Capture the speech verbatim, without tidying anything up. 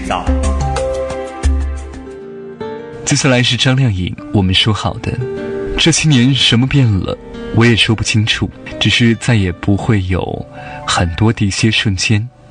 造。 接下来是张靓颖，我们说好的，这些年什么变了，我也说不清楚，只是再也不会有很多的一些瞬间